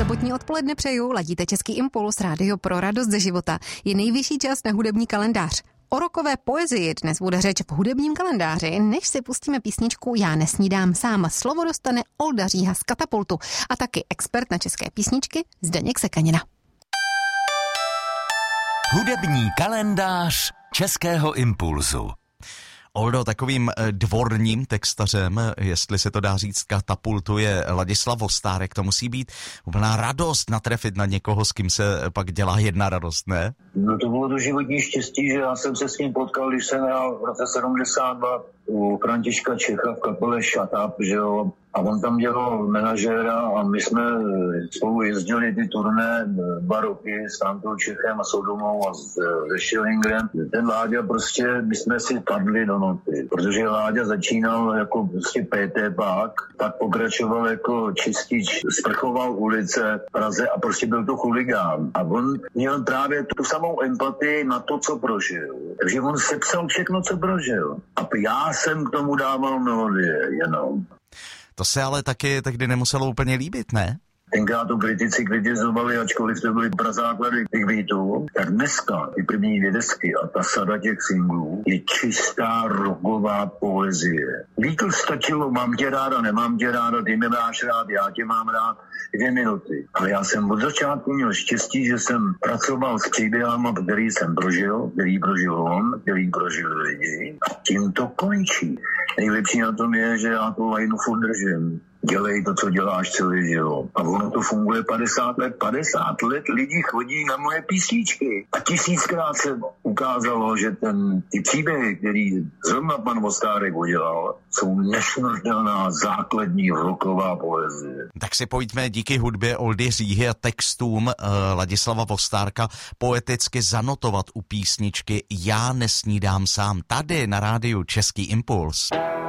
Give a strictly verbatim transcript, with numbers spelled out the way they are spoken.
sobotní odpoledne přeju, ladíte Český impuls, rádio pro radost ze života. Je nejvyšší čas na hudební kalendář. O rokové poezii dnes bude řeč v hudebním kalendáři. Než si pustíme písničku Já nesnídám sám, slovo dostane Olda Říha z Katapultu a taky expert na české písničky Zdeněk Sekanina. Hudební kalendář Českého impulzu. Oldo, takovým dvorním textařem, jestli se to dá říct, Katapultu, je Ladislav Vostárek. To musí být úplná radost natrefit na někoho, s kým se pak dělá jedna radost, ne? No to bylo to životní štěstí, že já jsem se s ním potkal, když jsem hrál v roce sedmdesát dva u Františka Čecha v kapele Shut Up, že jo. A on tam dělal manažéra a my jsme spolu jezdili ty turné dva roky s Frantou Čechem a Sodomou a se Schillingrem. Ten Láďa prostě, my jsme si padli do noty, protože Láďa začínal jako prostě pé té pák, pak pokračoval jako čistič, sprchoval ulice v Praze a prostě byl to chuligán. A on měl právě tu samou empatii na to, co prožil. Takže on sepsal všechno, co prožil. A já jsem k tomu dával melodie jenom. To se ale taky tehdy nemuselo úplně líbit, ne? Tenkrát to kritici kritizovali, ačkoliv to byly prazáklady těch beatů, tak dneska ty první dvě desky a ta sada těch singlů je čistá rocková poezie. Beatles stačilo, mám tě ráda, nemám tě ráda, ty mě máš rád, já tě mám rád, dvě minuty. Ale já jsem od začátku měl štěstí, že jsem pracoval s příběhama, který jsem prožil, který prožil on, který prožil lidi. A tím to končí. Nejlepší na tom je, že já tu lajnu furt držím. Dělej to, co děláš celý život. A ono to funguje padesát let. padesát let lidi chodí na moje písničky. A tisíckrát se ukázalo, že ten, ty příběhy, který zrovna pan Vostárek udělal, jsou nesmrtelná základní rocková poezie. Tak si pojďme díky hudbě Oldy Říhy a textům uh, Ladislava Vostárka poeticky zanotovat u písničky Já nesnídám sám tady na rádiu Český impuls.